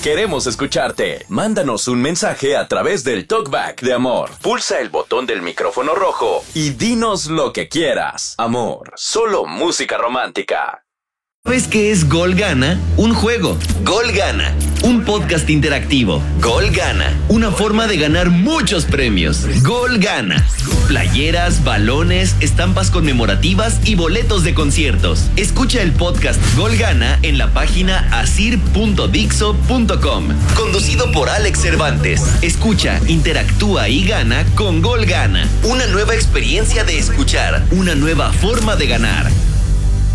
Queremos escucharte. Mándanos un mensaje a través del TalkBack de Amor. Pulsa el botón del micrófono rojo y dinos lo que quieras. Amor, solo música romántica. ¿Sabes qué es Gol Gana? Un juego. Gol Gana. Un podcast interactivo. Gol Gana. Una forma de ganar muchos premios. Gol Gana. Playeras, balones, estampas conmemorativas y boletos de conciertos. Escucha el podcast Gol Gana en la página asir.dixo.com. Conducido por Alex Cervantes. Escucha, interactúa y gana con Gol Gana. Una nueva experiencia de escuchar. Una nueva forma de ganar.